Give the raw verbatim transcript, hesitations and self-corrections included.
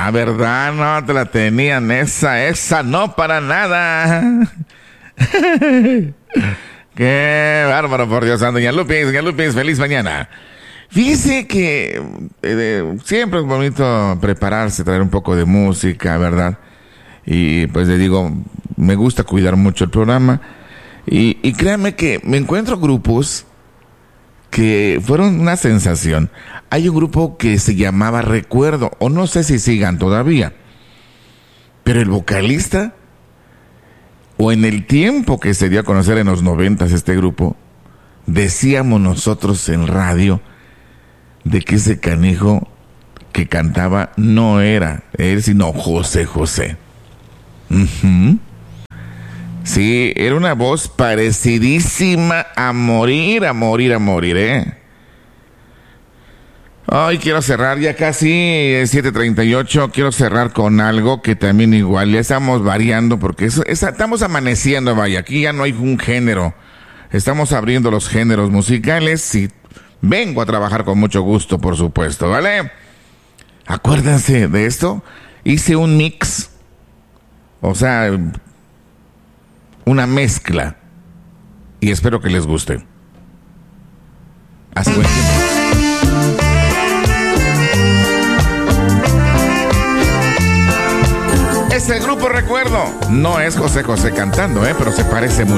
Ah, ¿verdad? No te la tenían esa, esa no para nada. Qué bárbaro, por Dios santo. Doña Lupis, doña Lupis, feliz mañana. Fíjese que eh, siempre es bonito prepararse, traer un poco de música, ¿verdad? Y pues le digo, me gusta cuidar mucho el programa. Y, y créanme que me encuentro grupos que fueron una sensación. Hay un grupo que se llamaba Recuerdo, o no sé si sigan todavía, pero el vocalista, o en el tiempo que se dio a conocer en los noventas este grupo, decíamos nosotros en radio de que ese canijo que cantaba no era él, sino José José. Uh-huh. Sí, era una voz parecidísima a morir, a morir, a morir, ¿eh? Hoy quiero cerrar, ya casi siete treinta y ocho, quiero cerrar con algo que también igual, ya estamos variando porque eso, es, estamos amaneciendo, vaya, aquí ya no hay un género, estamos abriendo los géneros musicales y vengo a trabajar con mucho gusto, por supuesto, ¿vale? Acuérdense de esto, hice un mix, o sea, una mezcla, y espero que les guste. Hasta luego. Es el grupo Recuerdo. No es José José cantando, ¿eh? Pero se parece mucho.